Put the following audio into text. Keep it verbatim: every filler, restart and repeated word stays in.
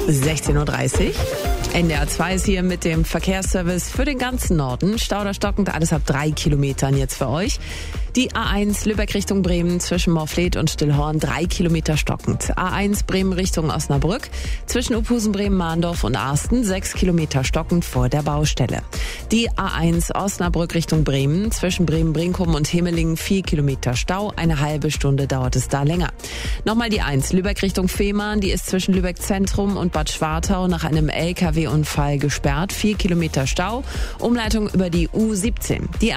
sechzehn Uhr dreißig. N D R zwei ist hier mit dem Verkehrsservice für den ganzen Norden. Stauder stockend, alles ab drei Kilometern jetzt für euch. Die A eins Lübeck Richtung Bremen zwischen Morfleet und Stillhorn drei Kilometer stockend. A eins Bremen Richtung Osnabrück zwischen Uphusen, Bremen, Mahndorf und Arsten sechs Kilometer stockend vor der Baustelle. Die A eins Osnabrück Richtung Bremen zwischen Bremen-Brinkum und Hemelingen vier Kilometer Stau. Eine halbe Stunde dauert es da länger. Nochmal die eins Lübeck Richtung Fehmarn, die ist zwischen Lübeck Zentrum und Bad Schwartau nach einem L K W-Unfall gesperrt. vier Kilometer Stau. Umleitung über die U siebzehn. Die